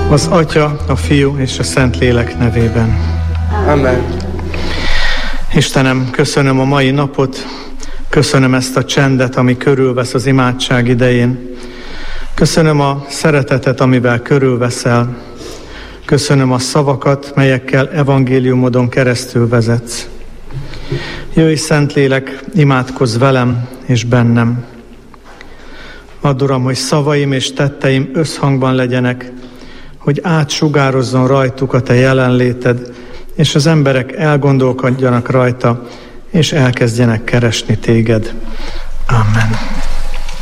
Az Atya, a Fiú és a Szentlélek nevében. Amen. Istenem, köszönöm a mai napot, köszönöm ezt a csendet, ami körülvesz az imádság idején. Köszönöm a szeretetet, amivel körülveszel. Köszönöm a szavakat, melyekkel evangéliumodon keresztül vezetsz. Jöjj, Szentlélek, imádkozz velem és bennem. Add, Uram, hogy szavaim és tetteim összhangban legyenek, hogy átsugározzon rajtuk a Te jelenléted, és az emberek elgondolkodjanak rajta, és elkezdjenek keresni Téged. Amen.